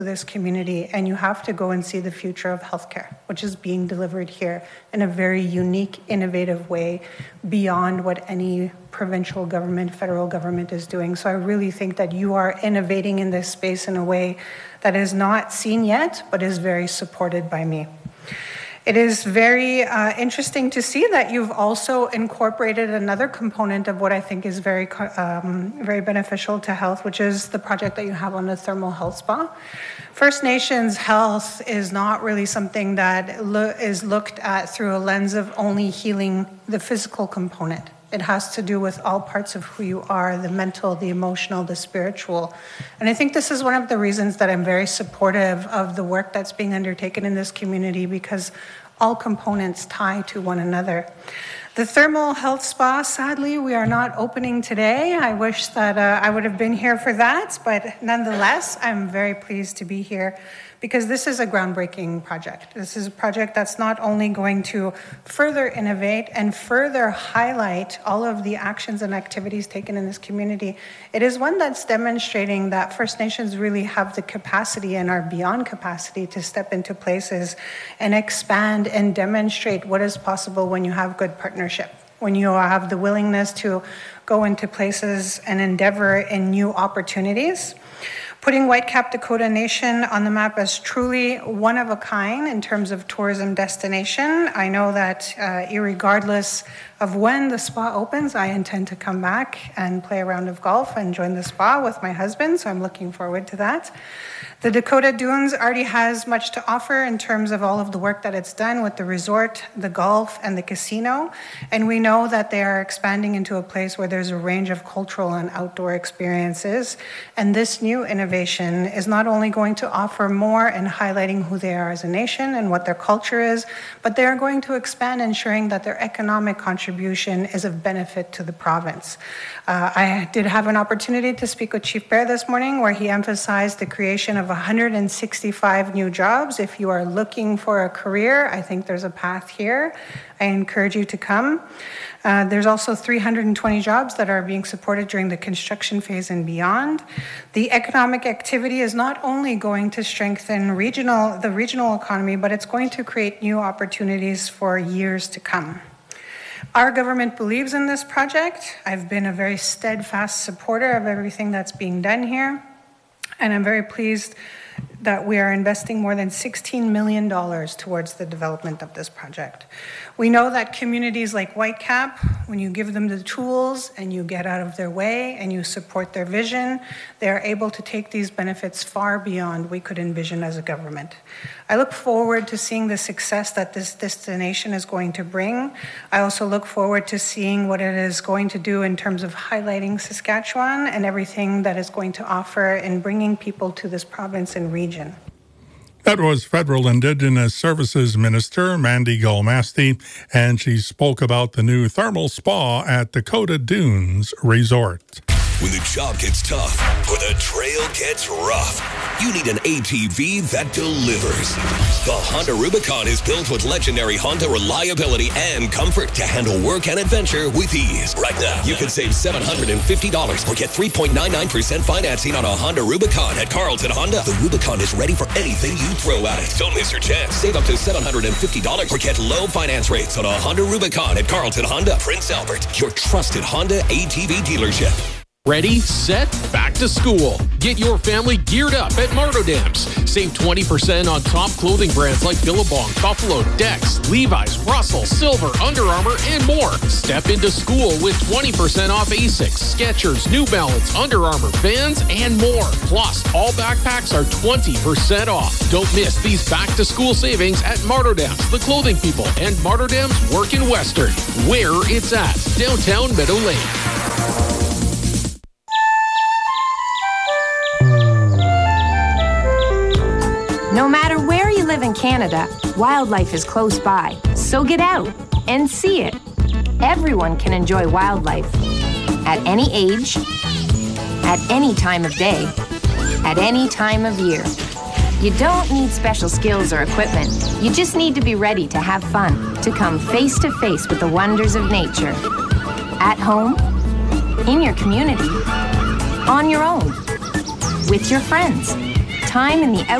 this community, and you have to go and see the future of healthcare, which is being delivered here in a very unique, innovative way beyond what any provincial government, federal government is doing. So I really think that you are innovating in this space in a way that is not seen yet, but is very supported by me. It is very interesting to see that you've also incorporated another component of what I think is very beneficial to health, which is the project that you have on the thermal health spa. First Nations health is not really something that is looked at through a lens of only healing the physical component. It has to do with all parts of who you are, the mental, the emotional, the spiritual. And I think this is one of the reasons that I'm very supportive of the work that's being undertaken in this community, because all components tie to one another. The thermal health spa, sadly, we are not opening today. I wish that I would have been here for that, but nonetheless, I'm very pleased to be here because this is a groundbreaking project. This is a project that's not only going to further innovate and further highlight all of the actions and activities taken in this community, it is one that's demonstrating that First Nations really have the capacity and are beyond capacity to step into places and expand and demonstrate what is possible when you have good partnership, when you have the willingness to go into places and endeavor in new opportunities. Putting Whitecap Dakota Nation on the map as truly one of a kind in terms of tourism destination. I know that irregardless of when the spa opens, I intend to come back and play a round of golf and join the spa with my husband, so I'm looking forward to that. The Dakota Dunes already has much to offer in terms of all of the work that it's done with the resort, the golf, and the casino. And we know that they are expanding into a place where there's a range of cultural and outdoor experiences. And this new innovation is not only going to offer more in highlighting who they are as a nation and what their culture is, but they are going to expand ensuring that their economic contribution is of benefit to the province. I did have an opportunity to speak with Chief Bear this morning, where he emphasized the creation of 165 new jobs. If you are looking for a career, I think there's a path here. I encourage you to come. There's also 320 jobs that are being supported during the construction phase and beyond. The economic activity is not only going to strengthen the regional economy, but it's going to create new opportunities for years to come. Our government believes in this project. I've been a very steadfast supporter of everything that's being done here. And I'm very pleased that we are investing more than $16 million towards the development of this project. We know that communities like Whitecap, when you give them the tools and you get out of their way and you support their vision, they are able to take these benefits far beyond we could envision as a government. I look forward to seeing the success that this destination is going to bring. I also look forward to seeing what it is going to do in terms of highlighting Saskatchewan and everything that is going to offer in bringing people to this province and region. That was Federal Indigenous Services Minister Mandy Galmasti, and she spoke about the new thermal spa at Dakota Dunes Resort. When the job gets tough or the trail gets rough, you need an ATV that delivers. The Honda Rubicon is built with legendary Honda reliability and comfort to handle work and adventure with ease. Right now, you can save $750 or get 3.99% financing on a Honda Rubicon at Carlton Honda. The Rubicon is ready for anything you throw at it. Don't miss your chance. Save up to $750 or get low finance rates on a Honda Rubicon at Carlton Honda, Prince Albert, your trusted Honda ATV dealership. Ready, set, back to school. Get your family geared up at Martodams. Save 20% on top clothing brands like Billabong, Buffalo, Dex, Levi's, Russell, Silver, Under Armour, and more. Step into school with 20% off Asics, Skechers, New Balance, Under Armour, Vans, and more. Plus, all backpacks are 20% off. Don't miss these back-to-school savings at Martodams, The Clothing People, and Martodams Work in Western, where it's at, downtown Meadow Lane. No matter where you live in Canada, wildlife is close by. So get out and see it. Everyone can enjoy wildlife at any age, at any time of day, at any time of year. You don't need special skills or equipment. You just need to be ready to have fun, to come face to face with the wonders of nature. At home, in your community, on your own, with your friends. time in the